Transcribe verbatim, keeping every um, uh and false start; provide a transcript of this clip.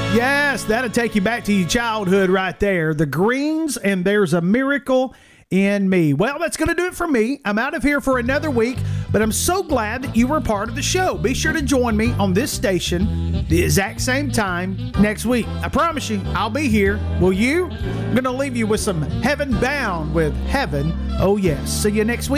Yes, that'll take you back to your childhood right there. The Greens and There's a Miracle in Me. Well, that's going to do it for me. I'm out of here for another week, but I'm so glad that you were part of the show. Be sure to join me on this station the exact same time next week. I promise you, I'll be here. Will you? I'm going to leave you with some Heaven Bound with Heaven. Oh, yes. See you next week.